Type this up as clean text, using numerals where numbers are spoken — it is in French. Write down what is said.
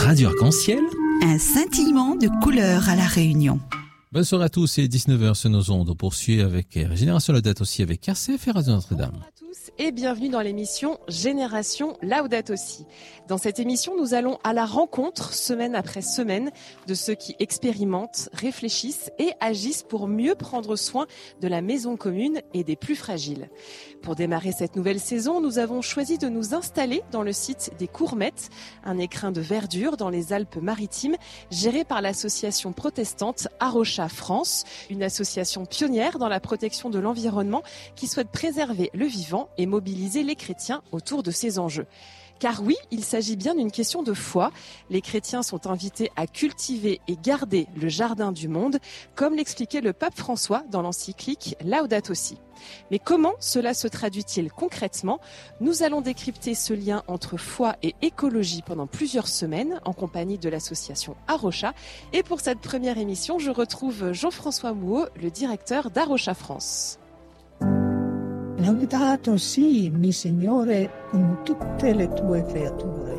Radio Arc-en-Ciel. Un scintillement de couleurs à La Réunion. Bonsoir à tous, c'est 19h sur nos ondes. On poursuit avec Génération Laudato Si avec RCF et Radio Notre-Dame. Bonjour à tous et bienvenue dans l'émission Génération Laudato Si. Dans cette émission, nous allons à la rencontre, semaine après semaine, de ceux qui expérimentent, réfléchissent et agissent pour mieux prendre soin de la maison commune et des plus fragiles. Pour démarrer cette nouvelle saison, nous avons choisi de nous installer dans le site des Courmettes, un écrin de verdure dans les Alpes-Maritimes, géré par l'association protestante Arocha France, une association pionnière dans la protection de l'environnement qui souhaite préserver le vivant et mobiliser les chrétiens autour de ces enjeux. Car oui, il s'agit bien d'une question de foi. Les chrétiens sont invités à cultiver et garder le jardin du monde, comme l'expliquait le pape François dans l'encyclique Laudato Si. Mais comment cela se traduit-il concrètement ? Nous allons décrypter ce lien entre foi et écologie pendant plusieurs semaines en compagnie de l'association Arocha. Et pour cette première émission, je retrouve Jean-François Mouot, le directeur d'Arocha France. Laudato si, mi Signore, con tutte le tue creature.